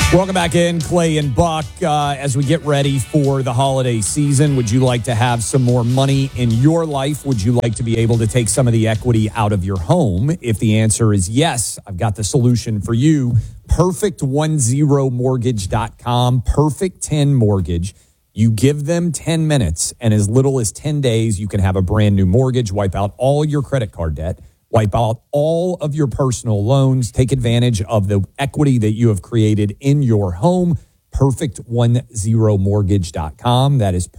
Welcome back in, Clay and Buck. As we get ready for the holiday season, would you like to have some more money in your life? Would you like to be able to take some of the equity out of your home? If the answer is yes, I've got the solution for you. Perfect10mortgage.com. Perfect 10 Mortgage. You give them 10 minutes, and as little as 10 days, you can have a brand new mortgage, wipe out all your credit card debt, wipe out all of your personal loans, take advantage of the equity that you have created in your home. Perfect10mortgage.com. That is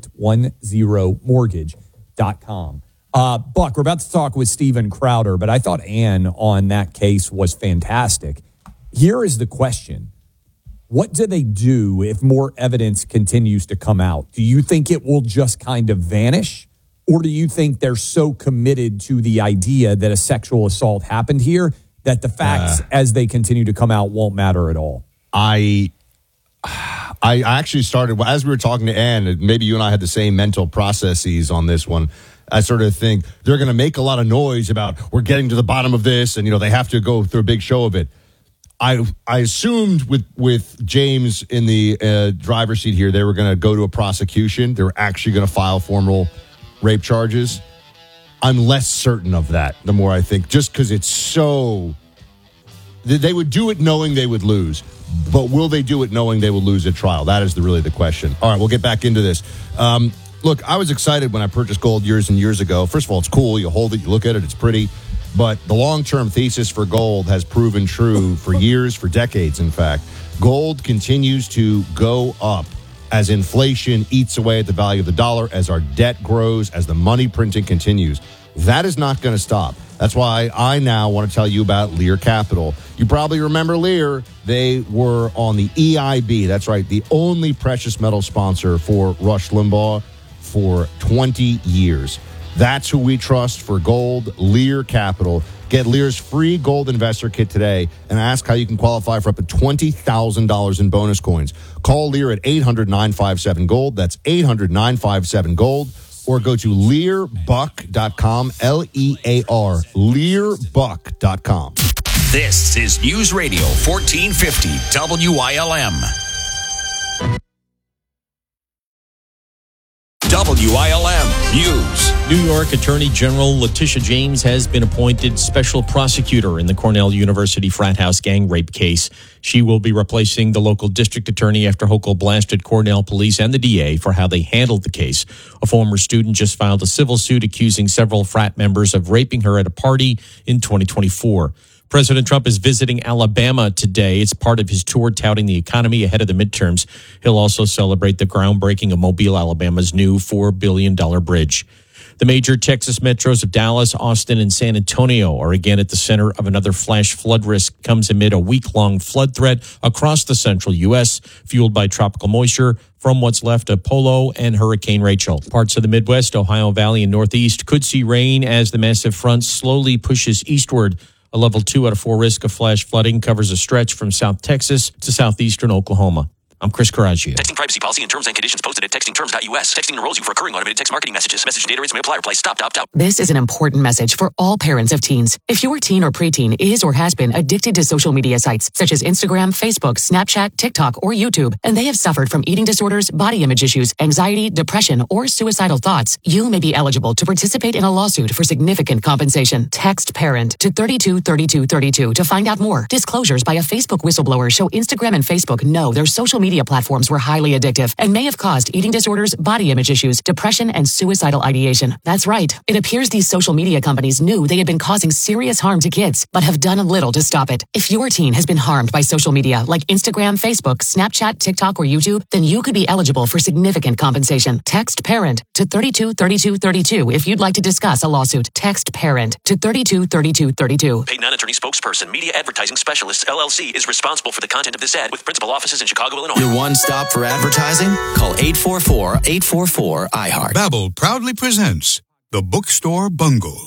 perfect10mortgage.com. Buck, we're about to talk with Steven Crowder, but I thought Ann on that case was fantastic. Here is the question. What do they do if more evidence continues to come out? Do you think it will just kind of vanish? Or do you think they're so committed to the idea that a sexual assault happened here that the facts as they continue to come out won't matter at all? I actually started, as we were talking to Ann, maybe you and I had the same mental processes on this one. I sort of think they're going to make a lot of noise about we're getting to the bottom of this and, they have to go through a big show of it. I assumed with James in the driver's seat here, they were going to go to a prosecution. They were actually going to file formal rape charges. I'm less certain of that the more I think, just because it's so... They would do it knowing they would lose, but will they do it knowing they will lose at trial? That is really the question. All right, we'll get back into this. Look, I was excited when I purchased gold years and years ago. First of all, it's cool. You hold it, you look at it, it's pretty. But the long-term thesis for gold has proven true for years, for decades, in fact. Gold continues to go up as inflation eats away at the value of the dollar, as our debt grows, as the money printing continues. That is not going to stop. That's why I now want to tell you about Lear Capital. You probably remember Lear. They were on the EIB. That's right, the only precious metal sponsor for Rush Limbaugh for 20 years. That's who we trust for gold, Lear Capital. Get Lear's free gold investor kit today and ask how you can qualify for up to $20,000 in bonus coins. Call Lear at 800-957-GOLD. That's 800-957-GOLD. Or go to learbuck.com, L-E-A-R, learbuck.com. This is News Radio 1450 WILM. WILM News. New York Attorney General Letitia James has been appointed special prosecutor in the Cornell University frat house gang rape case. She will be replacing the local district attorney after Hochul blasted Cornell police and the DA for how they handled the case. A former student just filed a civil suit accusing several frat members of raping her at a party in 2024. President Trump is visiting Alabama today. It's part of his tour touting the economy ahead of the midterms. He'll also celebrate the groundbreaking of Mobile, Alabama's new $4 billion bridge. The major Texas metros of Dallas, Austin, and San Antonio are again at the center of another flash flood risk. Comes amid a week-long flood threat across the central U.S., fueled by tropical moisture from what's left of Polo and Hurricane Rachel. Parts of the Midwest, Ohio Valley, and Northeast could see rain as the massive front slowly pushes eastward. A level 2 out of 4 risk of flash flooding covers a stretch from South Texas to southeastern Oklahoma. I'm Chris Carraggia. Texting privacy policy and terms and conditions posted at textingterms.us. Texting enrolls you for recurring automated text marketing messages. Message and data rates may apply. Reply stop, opt out. This is an important message for all parents of teens. If your teen or preteen is or has been addicted to social media sites such as Instagram, Facebook, Snapchat, TikTok, or YouTube, and they have suffered from eating disorders, body image issues, anxiety, depression, or suicidal thoughts, you may be eligible to participate in a lawsuit for significant compensation. Text PARENT to 323232 to find out more. Disclosures by a Facebook whistleblower show Instagram and Facebook know their social media platforms were highly addictive and may have caused eating disorders, body image issues, depression, and suicidal ideation. That's right. It appears these social media companies knew they had been causing serious harm to kids, but have done little to stop it. If your teen has been harmed by social media like Instagram, Facebook, Snapchat, TikTok, or YouTube, then you could be eligible for significant compensation. Text PARENT to 323232 if you'd like to discuss a lawsuit. Text PARENT to 323232. Paid non-attorney spokesperson, Media Advertising Specialists, LLC, is responsible for the content of this ad with principal offices in Chicago, Illinois. Your one stop for advertising? Call 844-844-iHeart. Babbel proudly presents The Bookstore Bungle.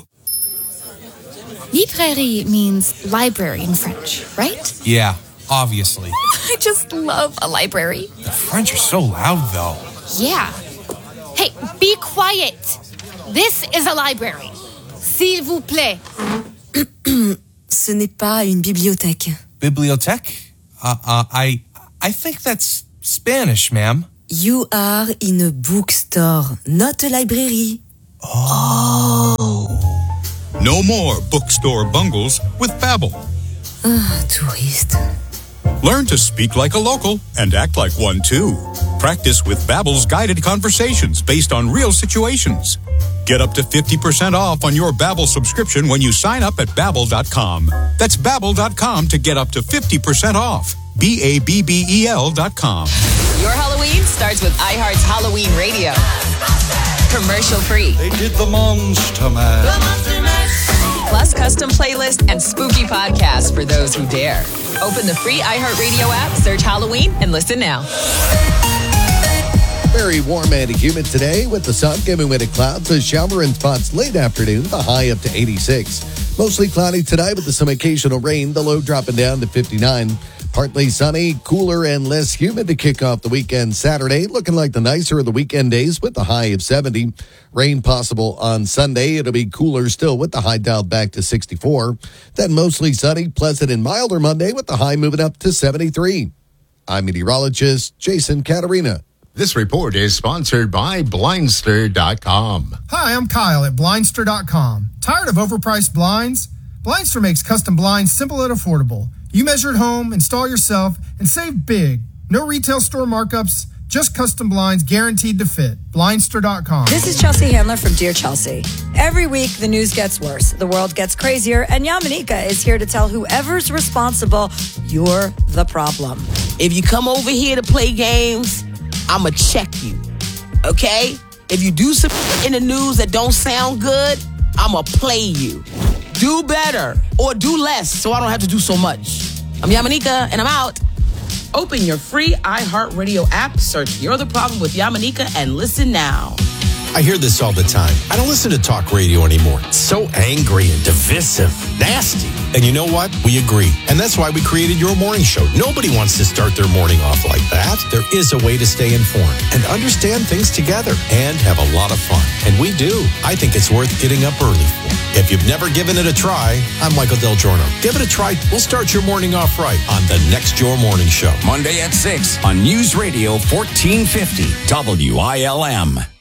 Librairie means library in French, right? Yeah, obviously. I just love a library. The French are so loud, though. Yeah. Hey, be quiet. This is a library. S'il vous plaît. Ce n'est pas une bibliothèque. Bibliothèque? I think that's Spanish, ma'am. You are in a bookstore, not a library. No more bookstore bungles with Babbel. Tourist. Learn to speak like a local and act like one too. Practice with Babbel's guided conversations based on real situations. Get up to 50% off on your Babbel subscription when you sign up at Babbel.com. That's Babbel.com to get up to 50% off. Babbel.com. Your Halloween starts with iHeart's Halloween Radio. Commercial free. They did the Monster Mash. Plus custom playlist and spooky podcasts for those who dare. Open the free iHeartRadio app, search Halloween, and listen now. Very warm and humid today with the sun giving way to clouds, a shower in spots late afternoon, the high up to 86. Mostly cloudy tonight with some occasional rain, the low dropping down to 59. Partly sunny, cooler, and less humid to kick off the weekend Saturday. Looking like the nicer of the weekend days with the high of 70. Rain possible on Sunday. It'll be cooler still with the high dialed back to 64. Then mostly sunny, pleasant, and milder Monday with the high moving up to 73. I'm meteorologist Jason Caterina. This report is sponsored by Blindster.com. Hi, I'm Kyle at Blindster.com. Tired of overpriced blinds? Blindster makes custom blinds simple and affordable. You measure at home, install yourself, and save big. No retail store markups, just custom blinds guaranteed to fit. Blindster.com. This is Chelsea Handler from Dear Chelsea. Every week, the news gets worse. The world gets crazier, and Yamanika is here to tell whoever's responsible, you're the problem. If you come over here to play games, I'ma check you, okay? If you do something in the news that don't sound good, I'ma play you. Do better or do less so I don't have to do so much. I'm Yamanika, and I'm out. Open your free iHeartRadio app, search You're the Problem with Yamanika, and listen now. I hear this all the time. I don't listen to talk radio anymore. It's so angry and divisive, nasty. And you know what? We agree. And that's why we created Your Morning Show. Nobody wants to start their morning off like that. There is a way to stay informed and understand things together and have a lot of fun. And we do. I think it's worth getting up early for. If you've never given it a try, I'm Michael Del Giorno. Give it a try. We'll start your morning off right on the next Your Morning Show. Monday at 6 on News Radio 1450 WILM.